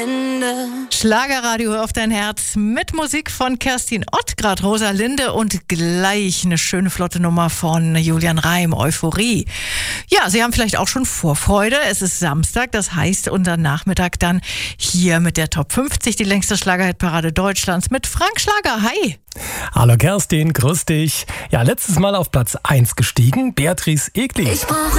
Schlagerradio auf dein Herz mit Musik von Kerstin Ott, grad Rosalinde und gleich eine schöne flotte Nummer von Julian Reim, Euphorie. Ja, Sie haben vielleicht auch schon Vorfreude. Es ist Samstag, das heißt unser Nachmittag dann hier mit der Top 50, die längste Schlagerhitparade Deutschlands mit Frank Schlager. Hi! Hallo Kerstin, grüß dich. Ja, letztes Mal auf Platz 1 gestiegen, Beatrice Egli. Ich brauche